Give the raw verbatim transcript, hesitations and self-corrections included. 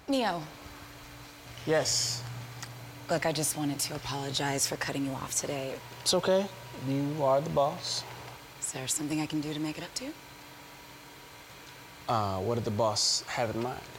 Neo, Yes. look, I just wanted to apologize for cutting you off today. It's okay. You are the boss. Is there something I can do to make it up to you? Uh, what did the boss have in mind?